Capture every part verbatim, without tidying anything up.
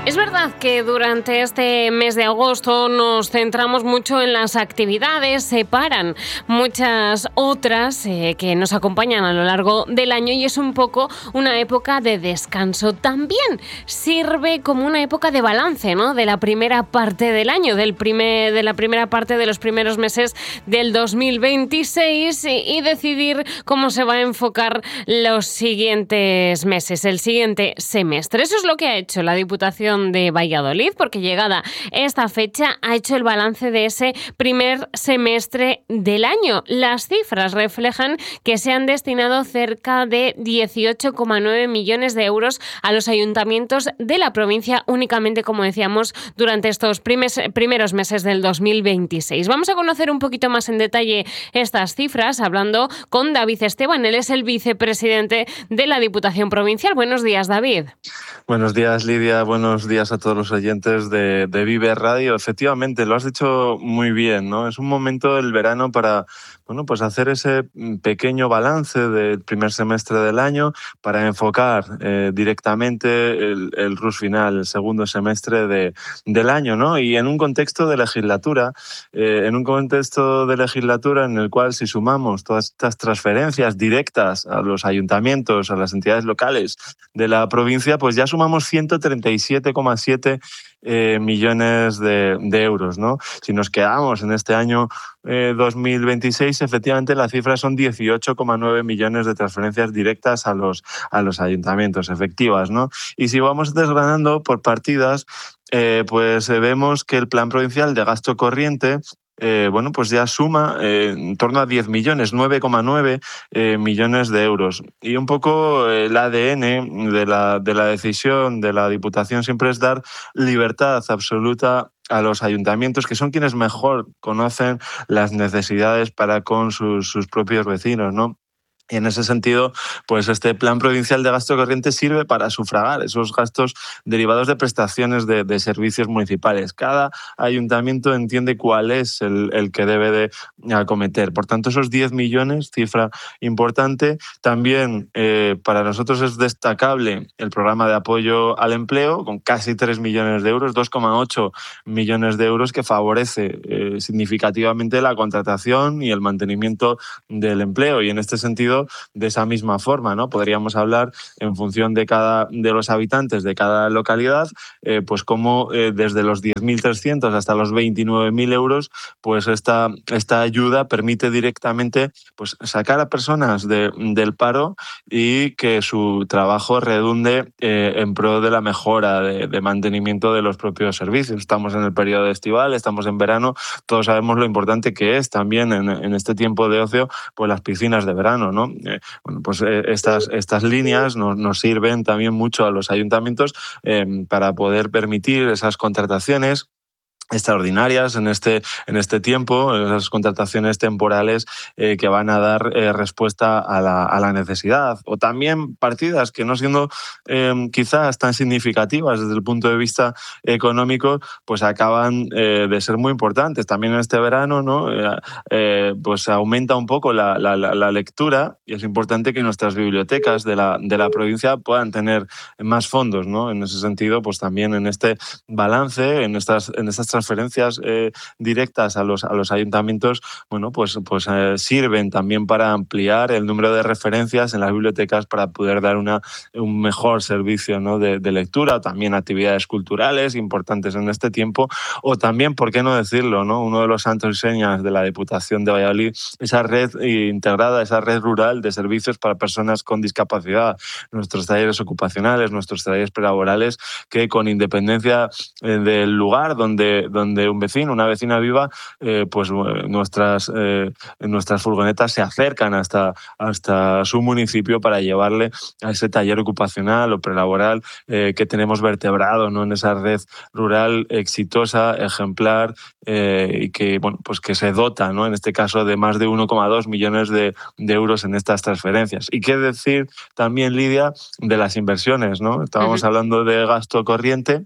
Es verdad que durante este mes de agosto nos centramos mucho en las actividades, se paran muchas otras eh, que nos acompañan a lo largo del año y es un poco una época de descanso. También sirve como una época de balance, ¿no?, de la primera parte del año, del primer, de la primera parte de los primeros meses del dos mil veintiséis y, y decidir cómo se va a enfocar los siguientes meses, el siguiente semestre. Eso es lo que ha hecho la Diputación de Valladolid, porque llegada esta fecha ha hecho el balance de ese primer semestre del año. Las cifras reflejan que se han destinado cerca de dieciocho coma nueve millones de euros a los ayuntamientos de la provincia únicamente, como decíamos, durante estos primes, primeros meses del dos mil veintiséis. Vamos a conocer un poquito más en detalle estas cifras hablando con David Esteban. Él es el vicepresidente de la Diputación Provincial. Buenos días, David. Buenos días, Lidia. Buenos días a todos los oyentes de, de Vive Radio. Efectivamente, lo has dicho muy bien, ¿no? Es un momento del verano para, bueno, pues hacer ese pequeño balance del primer semestre del año, para enfocar eh, directamente el, el R U S final, el segundo semestre de, del año, ¿no? Y en un contexto de legislatura, eh, en un contexto de legislatura en el cual, si sumamos todas estas transferencias directas a los ayuntamientos, a las entidades locales de la provincia, pues ya sumamos ciento treinta y siete coma siete eh, millones de, de euros, ¿no? Si nos quedamos en este año eh, dos mil veintiséis, efectivamente la cifra son dieciocho coma nueve millones de transferencias directas a los, a los ayuntamientos, efectivas, ¿no? Y si vamos desgranando por partidas, eh, pues eh, vemos que el Plan Provincial de Gasto Corriente Eh, bueno, pues ya suma eh, en torno a diez millones, nueve coma nueve eh, millones de euros. Y un poco el A D N de la, de la decisión de la Diputación siempre es dar libertad absoluta a los ayuntamientos, que son quienes mejor conocen las necesidades para con sus, sus propios vecinos, ¿no? Y en ese sentido, pues este Plan Provincial de Gasto Corriente sirve para sufragar esos gastos derivados de prestaciones de, de servicios municipales. Cada ayuntamiento entiende cuál es el, el que debe de acometer. Por tanto, esos diez millones, cifra importante. También eh, para nosotros es destacable el programa de apoyo al empleo, con casi tres millones de euros, dos coma ocho millones de euros, que favorece eh, significativamente la contratación y el mantenimiento del empleo. Y en este sentido, de esa misma forma, ¿no? Podríamos hablar en función de cada de los habitantes de cada localidad, eh, pues cómo eh, desde los diez mil trescientos hasta los veintinueve mil euros, pues esta, esta ayuda permite directamente, pues, sacar a personas de, del paro y que su trabajo redunde eh, en pro de la mejora de, de mantenimiento de los propios servicios. Estamos en el periodo estival, estamos en verano, todos sabemos lo importante que es también en, en este tiempo de ocio, pues las piscinas de verano, ¿no? Eh, bueno, pues eh, estas, estas líneas nos, nos sirven también mucho a los ayuntamientos eh, para poder permitir esas contrataciones extraordinarias en este, en este tiempo, esas contrataciones temporales eh, que van a dar eh, respuesta a la, a la necesidad, o también partidas que, no siendo eh, quizás tan significativas desde el punto de vista económico, pues acaban eh, de ser muy importantes. También en este verano, ¿no? Eh, eh, pues aumenta un poco la, la, la lectura, y es importante que nuestras bibliotecas de la, de la provincia puedan tener más fondos, ¿no? En ese sentido, pues también en este balance, en estas, en estas transferencias eh, directas a los, a los ayuntamientos, bueno, pues, pues eh, sirven también para ampliar el número de referencias en las bibliotecas para poder dar una, un mejor servicio, ¿no? de, de lectura, también actividades culturales importantes en este tiempo, o también, ¿por qué no decirlo?, ¿no? Uno de los santos y señas de la Diputación de Valladolid, esa red integrada, esa red rural de servicios para personas con discapacidad, nuestros talleres ocupacionales, nuestros talleres prelaborales, que con independencia eh, del lugar donde donde un vecino, una vecina viva, eh, pues nuestras, eh, nuestras furgonetas se acercan hasta, hasta su municipio para llevarle a ese taller ocupacional o prelaboral eh, que tenemos vertebrado, ¿no? En esa red rural exitosa, ejemplar, eh, y que, bueno, pues que se dota, ¿no? En este caso, de más de uno coma dos millones de, de euros en estas transferencias. Y qué decir también, Lidia, de las inversiones, ¿no? Estábamos uh-huh. hablando de gasto corriente.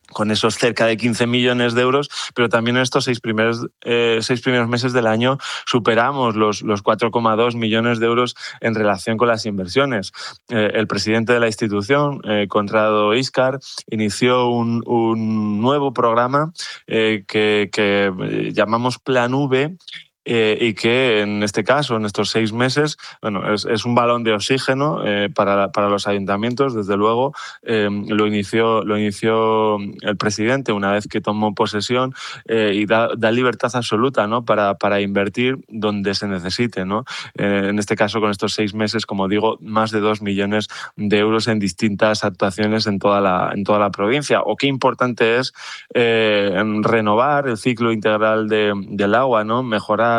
con esos cerca de quince millones de euros, pero también en estos seis primeros, eh, seis primeros meses del año superamos los, los cuatro coma dos millones de euros en relación con las inversiones. Eh, el presidente de la institución, eh, Conrado Íscar, inició un, un nuevo programa eh, que, que llamamos Plan V, Eh, y que en este caso, en estos seis meses, bueno, es, es un balón de oxígeno eh, para, para los ayuntamientos, desde luego. Eh, lo, inició, lo inició el presidente una vez que tomó posesión eh, y da, da libertad absoluta, ¿no?, para, para invertir donde se necesite, ¿no? Eh, en este caso, con estos seis meses, como digo, más de dos millones de euros en distintas actuaciones en toda la, en toda la provincia. O qué importante es eh, renovar el ciclo integral de, del agua, ¿no?, mejorar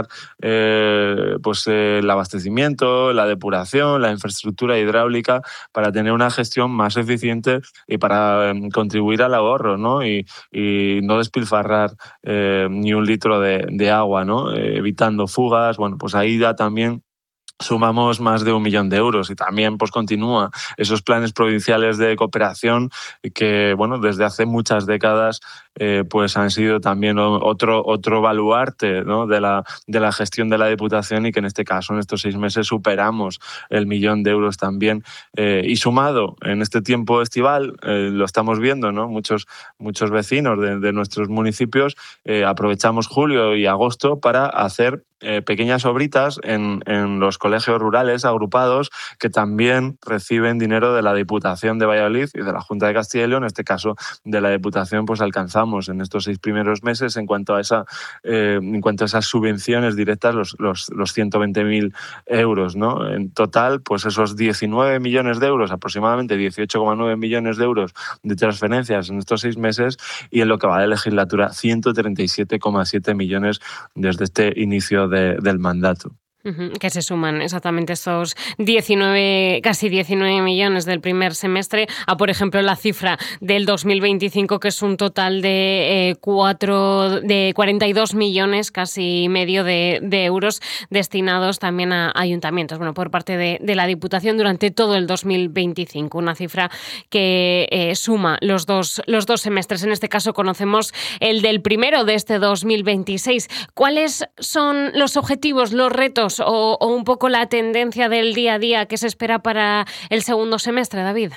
Eh, pues, eh, el abastecimiento, la depuración, la infraestructura hidráulica para tener una gestión más eficiente y para eh, contribuir al ahorro, ¿no? Y, y no despilfarrar eh, ni un litro de, de agua, ¿no? Eh, evitando fugas. Bueno, pues ahí ya también sumamos más de un millón de euros y también pues continúa esos planes provinciales de cooperación que, bueno, desde hace muchas décadas eh, pues han sido también otro, otro baluarte, ¿no?, de la, de la gestión de la Diputación, y que en este caso en estos seis meses superamos el millón de euros también. Eh, y sumado en este tiempo estival, eh, lo estamos viendo, ¿no?, muchos, muchos vecinos de, de nuestros municipios eh, aprovechamos julio y agosto para hacer Eh, pequeñas obritas en, en los colegios rurales agrupados que también reciben dinero de la Diputación de Valladolid y de la Junta de Castilla y León. En este caso de la Diputación, pues alcanzamos en estos seis primeros meses, en cuanto a, esa, eh, en cuanto a esas subvenciones directas, los, los, los ciento veinte mil euros, ¿no? En total, pues esos diecinueve millones de euros, aproximadamente dieciocho coma nueve millones de euros de transferencias en estos seis meses, y en lo que va de legislatura, ciento treinta y siete coma siete millones desde este inicio De, del mandato. Que se suman exactamente estos diecinueve, casi diecinueve millones del primer semestre a, por ejemplo, la cifra del dos mil veinticinco, que es un total de, eh, cuatro, de cuarenta y dos millones, casi medio de, de euros destinados también a ayuntamientos, bueno, por parte de, de la Diputación durante todo el dos mil veinticinco. Una cifra que eh, suma los dos, los dos semestres. En este caso conocemos el del primero de este dos mil veintiséis. ¿Cuáles son los objetivos, los retos O, o un poco la tendencia del día a día que se espera para el segundo semestre, David?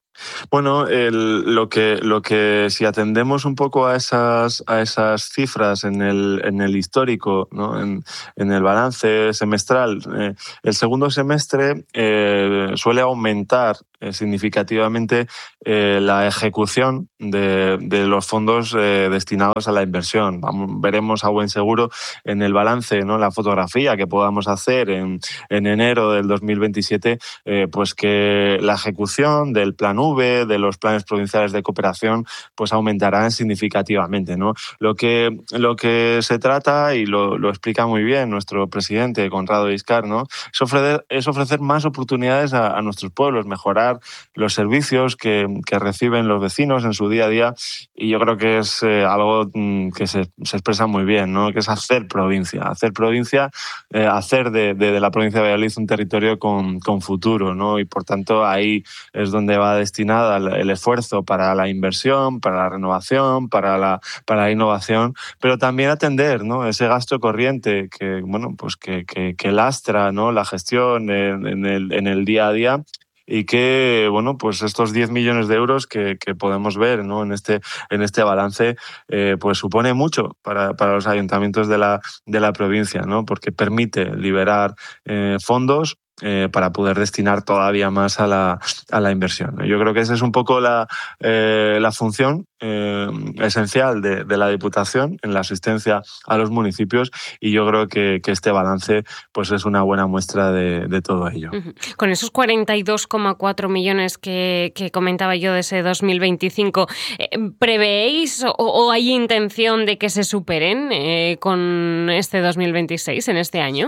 Bueno, el, lo, que, lo que si atendemos un poco a esas, a esas cifras en el, en el histórico, ¿no?, en, en el balance semestral, eh, el segundo semestre eh, suele aumentar eh, significativamente eh, la ejecución de, de los fondos eh, destinados a la inversión. Vamos, veremos a buen seguro en el balance, ¿no?, la fotografía que podamos hacer en, en enero del dos mil veintisiete, eh, pues que la ejecución del Plan V, de los planes provinciales de cooperación, pues aumentarán significativamente, ¿no? Lo que, lo que se trata, y lo, lo explica muy bien nuestro presidente, Conrado Íscar, ¿no?, es ofrecer, es ofrecer más oportunidades a, a nuestros pueblos, mejorar los servicios que, que reciben los vecinos en su día a día, y yo creo que es eh, algo que se, se expresa muy bien, ¿no?, que es hacer provincia, hacer provincia, eh, hacer de, de, de la provincia de Valladolid un territorio con, con futuro, ¿no?, y por tanto ahí es donde va destinada el esfuerzo para la inversión, para la renovación, para la, para la innovación, pero también atender, ¿no?, ese gasto corriente que, bueno, pues que, que, que lastra, ¿no?, la gestión en, en, el, en el día a día, y que, bueno, pues estos diez millones de euros que, que podemos ver, ¿no?, en este, en este balance, eh, pues supone mucho para, para los ayuntamientos de la, de la provincia, ¿no?, porque permite liberar eh, fondos Eh, para poder destinar todavía más a la, a la inversión. Yo creo que esa es un poco la, eh, la función eh, esencial de, de la Diputación en la asistencia a los municipios, y yo creo que, que este balance pues es una buena muestra de, de todo ello. Uh-huh. Con esos cuarenta y dos coma cuatro millones que, que comentaba yo de ese dos mil veinticinco, eh, ¿prevéis o, o hay intención de que se superen eh, con este dos mil veintiséis, en este año?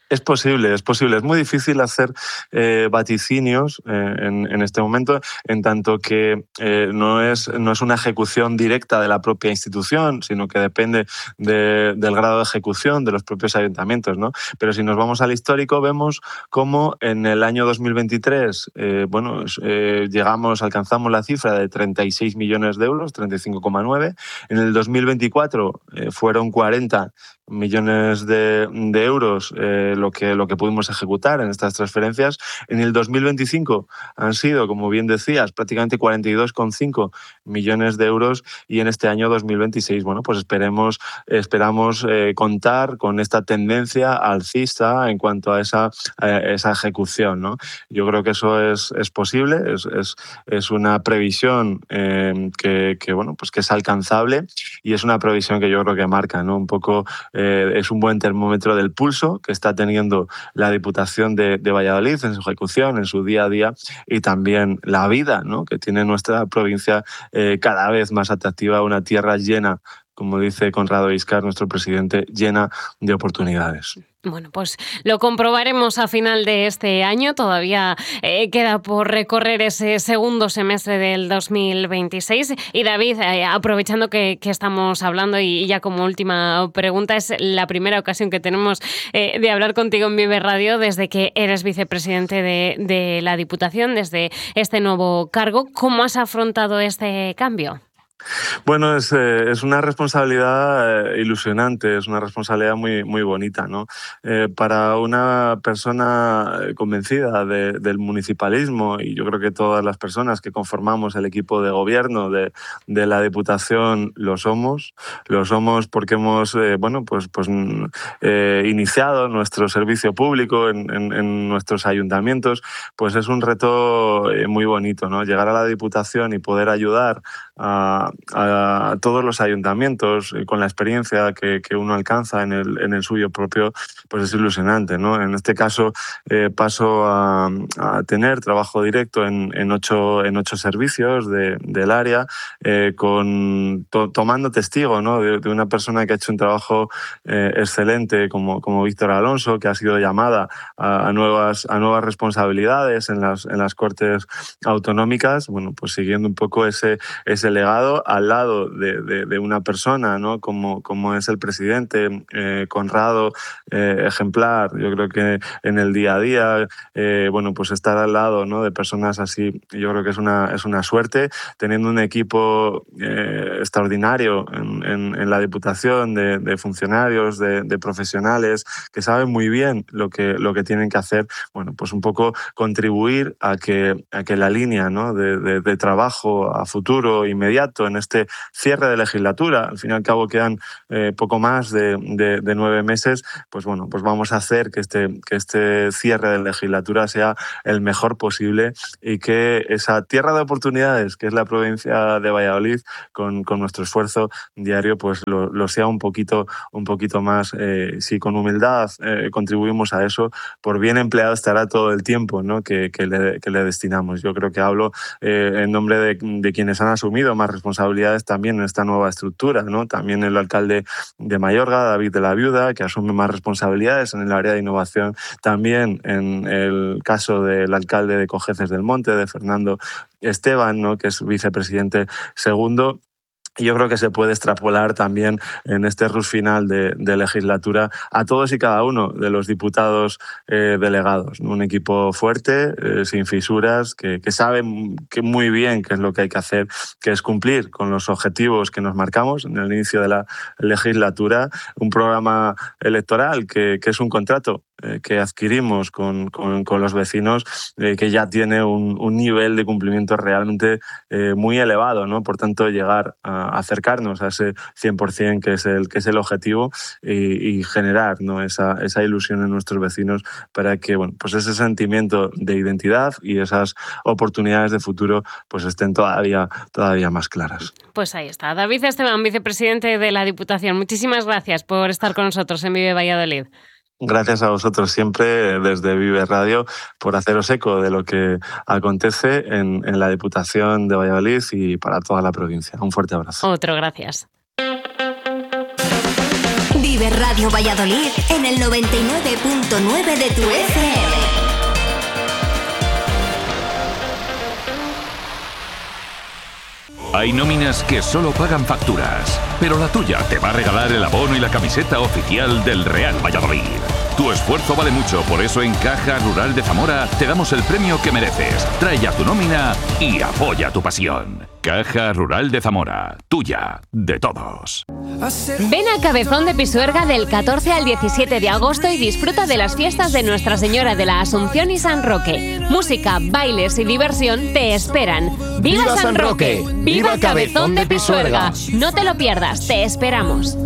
Es posible, es posible. Es muy difícil hacer eh, vaticinios eh, en, en este momento, en tanto que eh, no, es, no es una ejecución directa de la propia institución, sino que depende de, del grado de ejecución de los propios ayuntamientos, ¿no? Pero si nos vamos al histórico, vemos cómo en el año dos mil veintitrés eh, bueno, eh, llegamos, alcanzamos la cifra de treinta y seis millones de euros, treinta y cinco coma nueve. En el dos mil veinticuatro eh, fueron cuarenta millones de, de euros eh, lo, que, lo que pudimos ejecutar en estas transferencias. En el dos mil veinticinco han sido, como bien decías, prácticamente cuarenta y dos coma cinco millones de euros, y en este año dos mil veintiséis, bueno, pues esperemos, esperamos eh, contar con esta tendencia alcista en cuanto a esa, a esa ejecución, ¿no? Yo creo que eso es, es posible, es, es, es una previsión eh, que, que, bueno, pues que es alcanzable, y es una previsión que yo creo que marca, ¿no? Un poco Eh, es un buen termómetro del pulso que está teniendo la Diputación de, de Valladolid en su ejecución, en su día a día, y también la vida, ¿no?, que tiene nuestra provincia eh, cada vez más atractiva, una tierra llena, como dice Conrado Iscar, nuestro presidente, llena de oportunidades. Bueno, pues lo comprobaremos a final de este año. Todavía eh, queda por recorrer ese segundo semestre del dos mil veintiséis. Y David, eh, aprovechando que, que estamos hablando, y ya como última pregunta, es la primera ocasión que tenemos eh, de hablar contigo en Vive Radio desde que eres vicepresidente de, de la Diputación, desde este nuevo cargo. ¿Cómo has afrontado este cambio? Bueno, es, eh, es una responsabilidad eh, ilusionante, es una responsabilidad muy, muy bonita, ¿no? Eh, para una persona convencida de, del municipalismo, y yo creo que todas las personas que conformamos el equipo de gobierno de, de la Diputación lo somos, lo somos porque hemos eh, bueno, pues, pues, eh, iniciado nuestro servicio público en, en, en nuestros ayuntamientos, pues es un reto eh, muy bonito, ¿no? Llegar a la Diputación y poder ayudar a a todos los ayuntamientos con la experiencia que, que uno alcanza en el, en el suyo propio, pues es ilusionante, ¿no? En este caso eh, paso a, a tener trabajo directo en, en, ocho, en ocho servicios de, del área, eh, con, to, tomando testigo, ¿no?, de, de una persona que ha hecho un trabajo eh, excelente como, como Víctor Alonso, que ha sido llamada a, a, nuevas, a nuevas responsabilidades en las, en las Cortes Autonómicas, bueno, pues siguiendo un poco ese, ese legado al lado de, de, de una persona, ¿no?, como, como es el presidente, eh, Conrado, eh, ejemplar. Yo creo que en el día a día, eh, bueno, pues estar al lado, ¿no?, de personas así, yo creo que es una, es una suerte, teniendo un equipo eh, extraordinario en, en, en la Diputación de, de funcionarios, de, de profesionales que saben muy bien lo que, lo que tienen que hacer. Bueno, pues un poco contribuir a que, a que la línea, ¿no?, de, de, de trabajo a futuro inmediato en este cierre de legislatura, al fin y al cabo quedan eh, poco más de, de, de nueve meses, pues bueno, pues vamos a hacer que este, que este cierre de legislatura sea el mejor posible, y que esa tierra de oportunidades que es la provincia de Valladolid, con, con nuestro esfuerzo diario, pues lo, lo sea un poquito, un poquito más. Eh, si con humildad eh, contribuimos a eso, por bien empleado estará todo el tiempo, ¿no?, que, que, le, que le destinamos. Yo creo que hablo eh, en nombre de, de quienes han asumido más responsabilidades también en esta nueva estructura, ¿no? También el alcalde de Mayorga, David de la Viuda, que asume más responsabilidades en el área de innovación. También en el caso del alcalde de Cojeces del Monte, de Fernando Esteban, ¿no?, que es vicepresidente segundo. Y yo creo que se puede extrapolar también en este rush final de, de legislatura a todos y cada uno de los diputados eh, delegados, ¿no? Un equipo fuerte, eh, sin fisuras, que, que sabe que muy bien qué es lo que hay que hacer, que es cumplir con los objetivos que nos marcamos en el inicio de la legislatura, un programa electoral que, que es un contrato eh, que adquirimos con, con, con los vecinos, eh, que ya tiene un, un nivel de cumplimiento realmente eh, muy elevado, ¿no? Por tanto, llegar a acercarnos a ese cien por cien que es el, que es el objetivo, y, y generar, ¿no?, esa, esa ilusión en nuestros vecinos para que, bueno, pues ese sentimiento de identidad y esas oportunidades de futuro pues estén todavía, todavía más claras. Pues ahí está. David Esteban, vicepresidente de la Diputación. Muchísimas gracias por estar con nosotros en Vive Valladolid. Gracias a vosotros siempre desde Vive Radio por haceros eco de lo que acontece en, en la Diputación de Valladolid y para toda la provincia. Un fuerte abrazo. Otro, gracias. Vive Radio Valladolid en el noventa y nueve punto nueve de tu F M. Hay nóminas que solo pagan facturas, pero la tuya te va a regalar el abono y la camiseta oficial del Real Valladolid. Tu esfuerzo vale mucho, por eso en Caja Rural de Zamora te damos el premio que mereces. Trae ya tu nómina y apoya tu pasión. Caja Rural de Zamora, tuya, de todos. Ven a Cabezón de Pisuerga del catorce al diecisiete de agosto y disfruta de las fiestas de Nuestra Señora de la Asunción y San Roque. Música, bailes y diversión te esperan. ¡Viva, ¡Viva San Roque! ¡Viva, ¡Viva Cabezón de Pisuerga! No te lo pierdas, te esperamos.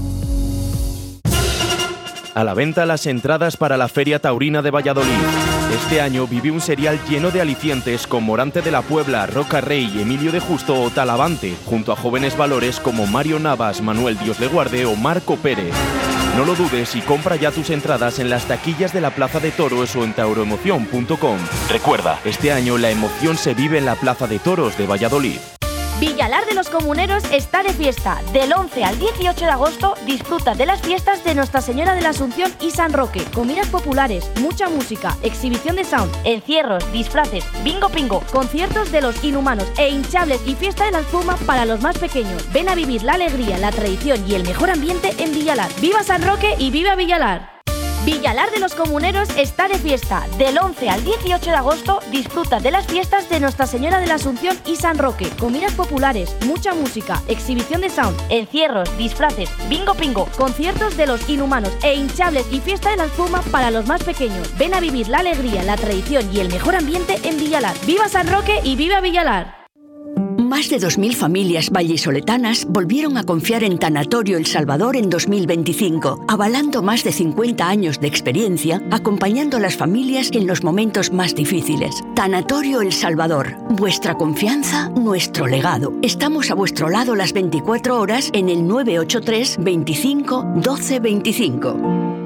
A la venta las entradas para la Feria Taurina de Valladolid. Este año vive un serial lleno de alicientes con Morante de la Puebla, Roca Rey, Emilio de Justo o Talavante, junto a jóvenes valores como Mario Navas, Manuel Dios le guarde o Marco Pérez. No lo dudes y compra ya tus entradas en las taquillas de la Plaza de Toros o en tauroemoción punto com. Recuerda, este año la emoción se vive en la Plaza de Toros de Valladolid. Villalar de los Comuneros está de fiesta. Del once al dieciocho de agosto disfruta de las fiestas de Nuestra Señora de la Asunción y San Roque. Comidas populares, mucha música, exhibición de sound, encierros, disfraces, bingo pingo, conciertos de los Inhumanos e hinchables y fiesta de la espuma para los más pequeños. Ven a vivir la alegría, la tradición y el mejor ambiente en Villalar. ¡Viva San Roque y viva Villalar! Villalar de los Comuneros está de fiesta. Del once al dieciocho de agosto disfruta de las fiestas de Nuestra Señora de la Asunción y San Roque. Comidas populares, mucha música, exhibición de sound, encierros, disfraces, bingo pingo, conciertos de los Inhumanos e hinchables y fiesta de la espuma para los más pequeños. Ven a vivir la alegría, la tradición y el mejor ambiente en Villalar. ¡Viva San Roque y viva Villalar! Más de dos mil familias vallisoletanas volvieron a confiar en Tanatorio El Salvador en dos mil veinticinco, avalando más de cincuenta años de experiencia, acompañando a las familias en los momentos más difíciles. Tanatorio El Salvador, vuestra confianza, nuestro legado. Estamos a vuestro lado las veinticuatro horas en el nueve ocho tres, veinticinco, doce veinticinco.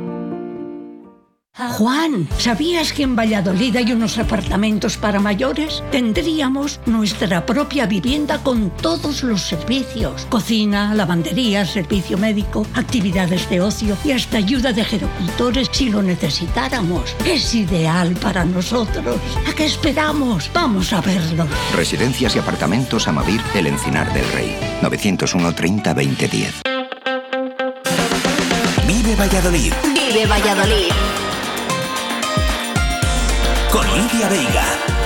Juan, ¿sabías que en Valladolid hay unos apartamentos para mayores? Tendríamos nuestra propia vivienda con todos los servicios. Cocina, lavandería, servicio médico, actividades de ocio y hasta ayuda de gerocultores si lo necesitáramos. Es ideal para nosotros. ¿A qué esperamos? Vamos a verlo. Residencias y apartamentos Amavir, El Encinar del Rey. novecientos uno, treinta, veinte, diez. Vive Valladolid. Vive Valladolid. Con Lidia Veiga.